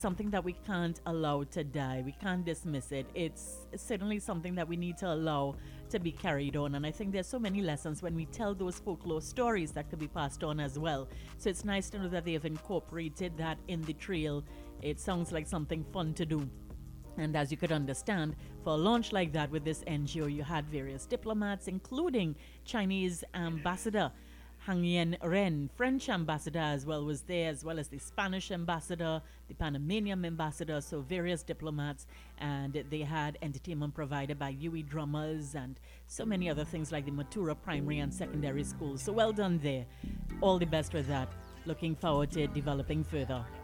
something that we can't allow to die. We can't dismiss it. It's certainly something that we need to allow to be carried on. And I think there's so many lessons when we tell those folklore stories that could be passed on as well. So it's nice to know that they have incorporated that in the trail. It sounds like something fun to do. And as you could understand, for a launch like that with this NGO, you had various diplomats, including Chinese ambassador Hang Yen Ren, French ambassador as well was there, as well as the Spanish ambassador, the Panamanian ambassador, so various diplomats, and they had entertainment provided by UE drummers and so many other things like the Matura Primary and Secondary Schools. So well done there. All the best with that. Looking forward to developing further.